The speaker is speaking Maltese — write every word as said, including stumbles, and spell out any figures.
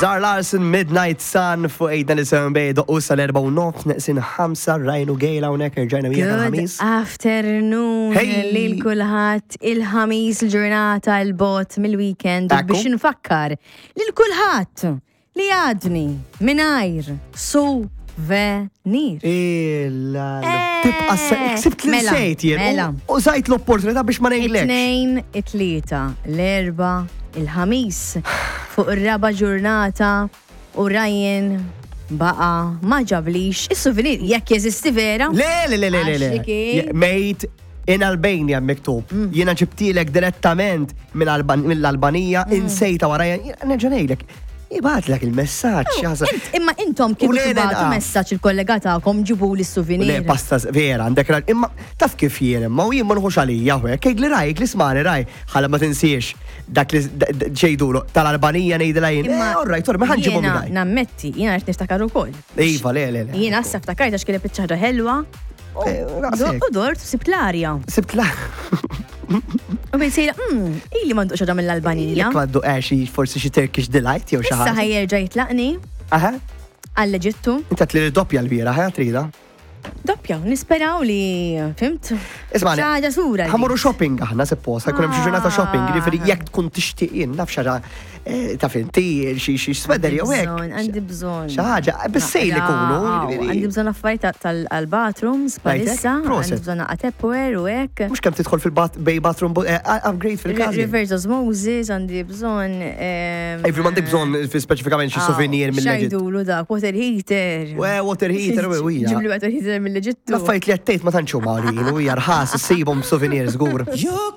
Zara Larsson, Midnight Sun, fuq ejda nisim bejdu u sal-erba u nof, neqsin ħamsa, rajnu gejla unek, rġajna mija Good ħamis. afternoon Hey. lil kulħadd il-ħamis il-ġurnata il-bot mill-weekend u Ekku. biex nfakkar lil kulħadd li għadni minajr souvenir. Illa, Eh, tibqa s-sibt mela, l-sejt jien, mela. u zajt l-opportunità biex ma nejlek. It-tnejn, it-tlieta, l-erba, il-ħamis, fuq ir-raba ġurnata u rajjen baqa ma ġablix is-souvenir jekk jeżisti vera. Le, le, le, le, le, le. Għaxi kien? Je- Made in Albania miktub. Jiena ġibtilek direttament mill-Albanija, insejta warajja, neġanejlek. Jibatlek il-messaġġ. jaħseb- Int- Imma intom kif U le, le, tibatu ah. messaġġ il-kollega tagħkom ġibu li Le, s-souvenir. pasta vera, għandek ra- imma taf kif jien, imma u jien ma nħux għalija, u kejk li raj, li smani raj, ħalla ma tinsiex dak li ġejdulu tal-Albanija nejdila jien. Eh, all right, orma ħanġibu jiena minnaj. nammetti, jiena rrit niftakar ukoll. Iva, le, le, le. Jiena issa ftakajt għax kienet biċċaħda ħelwa Eh, u naqsek. u dort sibt l-arja. Sibt la. U bejn sejra, mmm, ili mandu xaġa mill-Albanija. Kwaddu eħxi, forsi xi Turkish delight, jew Issa xaħġa. ħajjerġa jitlaqni Aha, għall-Eġittu. inta tli doppja l-bira, ħajja trida. Doppja, nisperaw li, fimt? Ismani, ħaġa sura. li. ħamurru shopping aħna suppost, ħajkun hemm xi ġurnata shopping, Ah. jiġifieri jekk tkun tixtieq jien naf xaġa eh, taf inti xi xi sweder jew hekk. Bżon, Għandi bżon. Xi ħaġa, bis-sejl ikunu, jiġifieri. Għandi bżon affarijiet tal-bathrooms, palissa, Proset. għandi bżon għatepwer u hekk. Mhux kemm tidħol fil-bay bathroom eh, upgrade fil-każ. Reverse osmosis, għandi bżon. Ejfri m'għandek bżonn fi speċifikament xi souvenir mill-Eġitt. Xajdulu dak, water heater. We, water heater, we, we, Ġibli water heater mill-Eġittu. Laffajt li għattejt ma tantxu mawrin, u jarħas, s-sibom souvenir zgur.